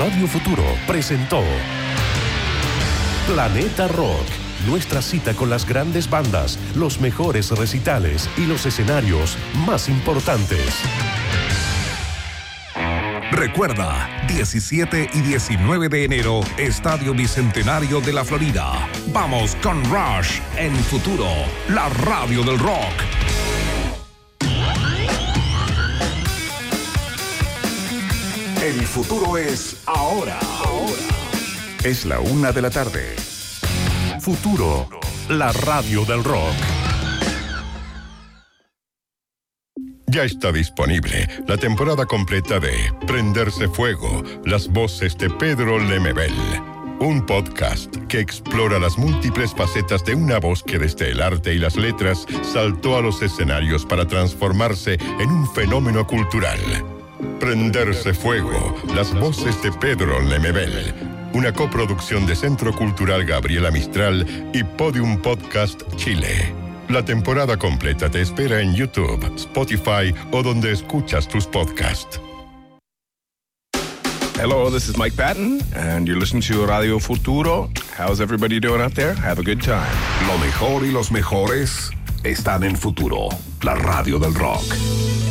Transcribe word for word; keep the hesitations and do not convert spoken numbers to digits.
Radio Futuro presentó Planeta Rock. Nuestra cita con las grandes bandas, los mejores recitales y los escenarios más importantes. Recuerda, diecisiete y diecinueve de enero, Estadio Bicentenario de la Florida. Vamos con Rush en Futuro, la radio del rock. El futuro es ahora. Ahora. Es la una de la tarde. Futuro, la radio del rock. Ya está disponible la temporada completa de Prenderse Fuego, las voces de Pedro Lemebel. Un podcast que explora las múltiples facetas de una voz que desde el arte y las letras saltó a los escenarios para transformarse en un fenómeno cultural. Prenderse Fuego, las voces de Pedro Lemebel. Una coproducción de Centro Cultural Gabriela Mistral y Podium Podcast Chile. La temporada completa te espera en YouTube, Spotify o donde escuchas tus podcasts. Hello, this is Mike Patton, and you're listening to Radio Futuro. How's everybody doing out there? Have a good time. Lo mejor y los mejores están en Futuro, la radio del rock.